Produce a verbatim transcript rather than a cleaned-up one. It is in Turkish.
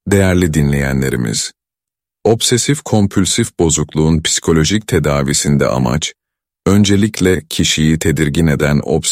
Değerli dinleyenlerimiz, obsesif-kompülsif bozukluğun psikolojik tedavisinde amaç, öncelikle kişiyi tedirgin eden obsesif